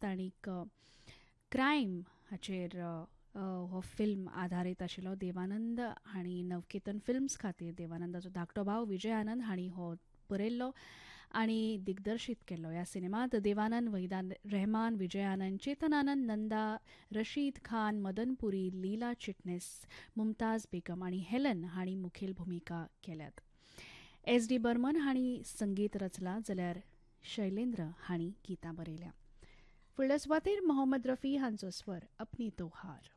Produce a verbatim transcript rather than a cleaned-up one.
आसात आनीक क्रायम हाचेर हो फिल्म आधारीत आशिल्लो. देवानंद हांणी नवकेतन फिल्म्स खातीर देवानंदाचो धाकटो भाव विजय आनंद हांणी हो बरयल्लो आनी दिग्दर्शीत केल्लो. ह्या सिनेमांत देवानंद, वहिदा रेहमान, विजय आनंद, चेतन आनंद, नंदा, रशीद खान, मदन पुरी, लीला चिटणीस, मुमताज बेगम आनी हेलन हांणी मुखेल भुमिका केल्यात. एस डी बर्मन हांणी संगीत रचलां जाल्यार शैलेंद्र हांणी गितां बरयल्या. फुडल्या सुवातेर मोहम्मद रफी हांचो स्वर अपनी तोहार.